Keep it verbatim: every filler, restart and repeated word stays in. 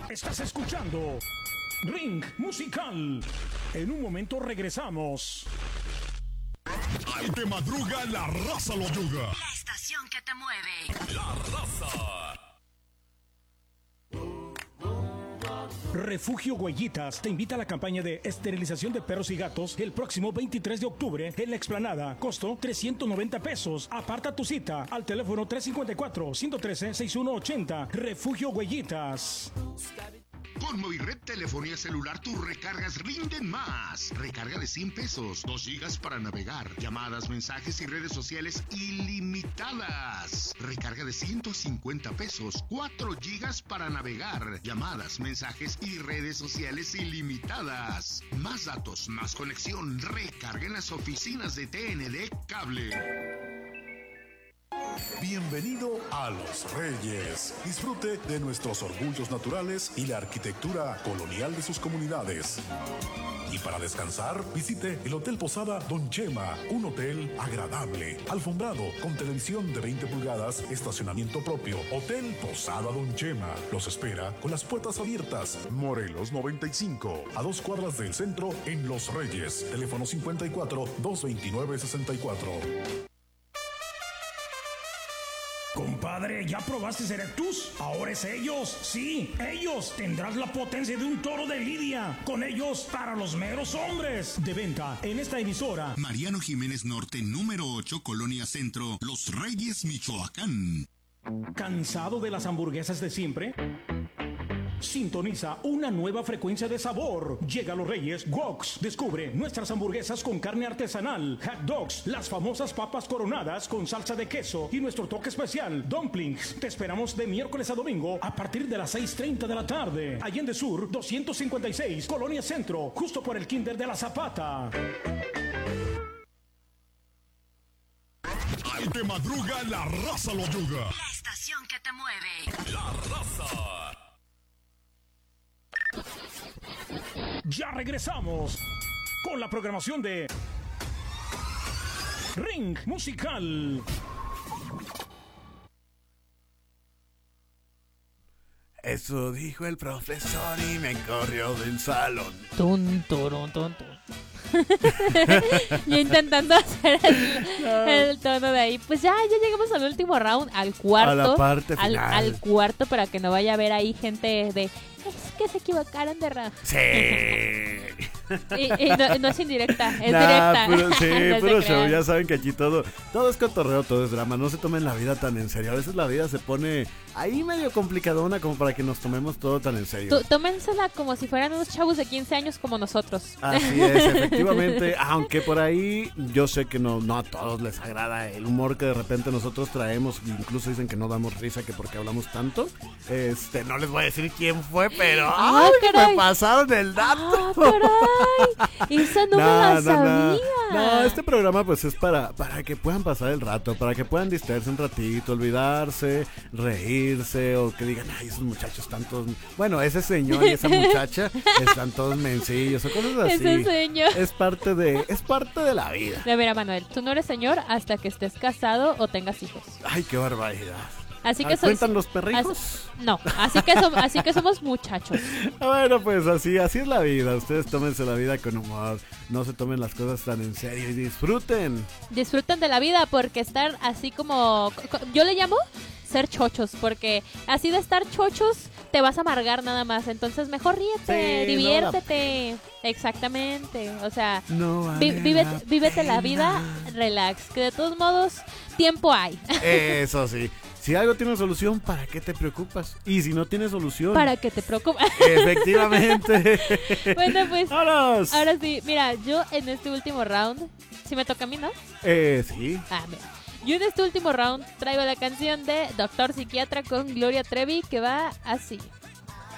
Estás escuchando Ring Musical. En un momento regresamos. Ahí te madruga, la raza lo yuga. La estación que te mueve. La raza. Refugio Huellitas te invita a la campaña de esterilización de perros y gatos el próximo veintitrés de octubre en la explanada. Costo trescientos noventa pesos. Aparta tu cita al teléfono tres cinco cuatro, uno uno tres, seis uno ocho cero. Refugio Huellitas. Con Movirred Telefonía Celular tus recargas rinden más. Recarga de cien pesos, dos gigas para navegar, llamadas, mensajes y redes sociales ilimitadas. Recarga de ciento cincuenta pesos, cuatro gigas para navegar, llamadas, mensajes y redes sociales ilimitadas. Más datos, más conexión. Recarga en las oficinas de T N D Cable. Bienvenido a Los Reyes. Disfrute de nuestros orgullos naturales y la arquitectura colonial de sus comunidades. Y para descansar, visite el Hotel Posada Don Chema, un hotel agradable, alfombrado, con televisión de veinte pulgadas, estacionamiento propio. Hotel Posada Don Chema los espera con las puertas abiertas. Morelos noventa y cinco, a dos cuadras del centro en Los Reyes. Teléfono cincuenta y cuatro, doscientos veintinueve, sesenta y cuatro. Compadre, ¿ya probaste Erectus? Ahora es ellos, sí, ellos. Tendrás la potencia de un toro de lidia. Con ellos, para los meros hombres. De venta en esta emisora. Mariano Jiménez Norte, número ocho, Colonia Centro, Los Reyes, Michoacán. ¿Cansado de las hamburguesas de siempre? Sintoniza una nueva frecuencia de sabor. Llega a Los Reyes Woks. Descubre nuestras hamburguesas con carne artesanal, hot dogs, las famosas papas coronadas con salsa de queso y nuestro toque especial, dumplings. Te esperamos de miércoles a domingo a partir de las seis treinta de la tarde. Allende Sur doscientos cincuenta y seis, Colonia Centro, justo por el Kinder de la Zapata. Ahí te madruga, la raza lo yuga. La estación que te mueve. La raza. Ya regresamos con la programación de Ring Musical. Eso dijo el profesor y me corrió del salón. Tun, turun, tun, tun. Yo intentando hacer el, el tono de ahí. Pues ya, ya llegamos al último round, al cuarto. A la parte al, final. al cuarto, para que no vaya a haber ahí gente de... Es que se equivocaron de round. Sí. Y, y no, no es indirecta, es Nah, directa. puro- sí, No se puro show. crean. Ya saben que aquí todo, todo es cotorreo, todo es drama. No se tomen la vida tan en serio. A veces la vida se pone ahí medio complicadona como para que nos tomemos todo tan en serio. Tú- Tómensela como si fueran unos chavos de quince años como nosotros. Así es, efectivamente. Aunque por ahí yo sé que no, no a todos les agrada el humor que de repente nosotros traemos. Incluso dicen que no damos risa, que porque hablamos tanto. Este, no les voy a decir quién fue, pero Ah, ¡ay, caray! me pasaron el dato! ¡Ah, caray! Esa no, me la no, sabía. no, este programa pues es para, para que puedan pasar el rato, para que puedan distraerse un ratito, olvidarse, reírse, o que digan, ay, esos muchachos están todos... Bueno, ese señor y esa muchacha están todos mencillos, o cosas así. Ese señor. Es parte de, es parte de la vida. De mira, Manuel, tú no eres señor hasta que estés casado o tengas hijos. Ay, qué barbaridad. Así Ah, que so- ¿cuentan los perrijos? Así- no, así que, som- así que somos muchachos. Bueno, pues así, así es la vida. Ustedes tómense la vida con humor. No se tomen las cosas tan en serio y disfruten. Disfruten de la vida, porque estar así como... co- co- yo le llamo ser chochos, porque así de estar chochos te vas a amargar nada más. Entonces mejor ríete, Sí, diviértete. Exactamente. O sea, No vi- vale vive- la vívete la pena. vida, relax. Que de todos modos, tiempo hay. Eso sí. Si algo tiene solución, ¿para qué te preocupas? Y si no tiene solución... Para que te preocupes. Efectivamente. Bueno, pues ¡Vámonos! ahora sí, mira, yo en este último round, si me toca a mí, ¿no? Eh, sí. Ah, mira. Yo en este último round traigo la canción de Doctor Psiquiatra con Gloria Trevi, que va así.